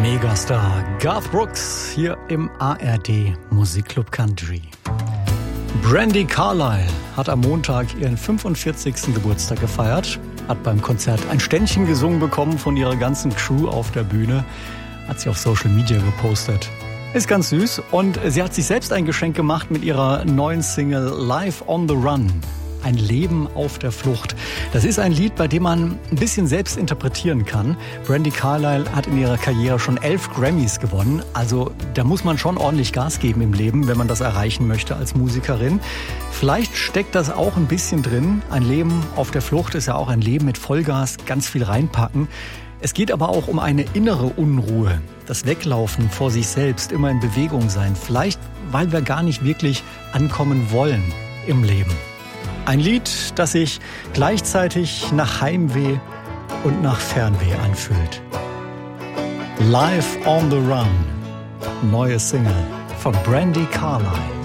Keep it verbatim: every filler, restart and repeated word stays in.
Megastar Garth Brooks hier im A R D Musikclub Country. Brandi Carlile hat am Montag ihren fünfundvierzigsten Geburtstag gefeiert, hat beim Konzert ein Ständchen gesungen bekommen von ihrer ganzen Crew auf der Bühne, hat sie auf Social Media gepostet. Ist ganz süß und sie hat sich selbst ein Geschenk gemacht mit ihrer neuen Single Life on the Run. Ein Leben auf der Flucht. Das ist ein Lied, bei dem man ein bisschen selbst interpretieren kann. Brandi Carlile hat in ihrer Karriere schon elf Grammys gewonnen. Also da muss man schon ordentlich Gas geben im Leben, wenn man das erreichen möchte als Musikerin. Vielleicht steckt das auch ein bisschen drin. Ein Leben auf der Flucht ist ja auch ein Leben mit Vollgas, ganz viel reinpacken. Es geht aber auch um eine innere Unruhe. Das Weglaufen vor sich selbst, immer in Bewegung sein. Vielleicht, weil wir gar nicht wirklich ankommen wollen im Leben. Ein Lied, das sich gleichzeitig nach Heimweh und nach Fernweh anfühlt. Life on the Run, neue Single von Brandi Carlile.